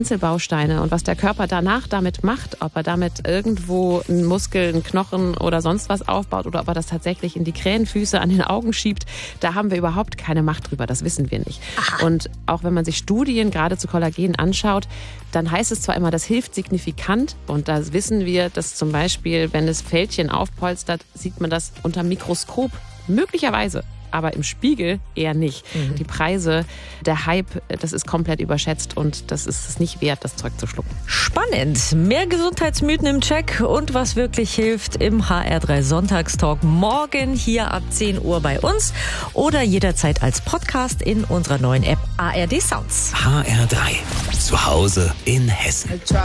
Einzelbausteine und was der Körper danach damit macht, ob er damit irgendwo einen Muskel, einen Knochen oder sonst was aufbaut oder ob er das tatsächlich in die Krähenfüße an den Augen schiebt, da haben wir überhaupt keine Macht drüber, das wissen wir nicht. Aha. Und auch wenn man sich Studien gerade zu Kollagen anschaut, dann heißt es zwar immer, das hilft signifikant und da wissen wir, dass zum Beispiel, wenn das Fältchen aufpolstert, sieht man das unter Mikroskop möglicherweise. Aber im Spiegel eher nicht. Die Preise, der Hype, das ist komplett überschätzt und das ist es nicht wert, das Zeug zu schlucken. Spannend. Mehr Gesundheitsmythen im Check und was wirklich hilft im HR3 Sonntagstalk morgen hier ab 10 Uhr bei uns oder jederzeit als Podcast in unserer neuen App ARD Sounds. HR3. Zu Hause in Hessen.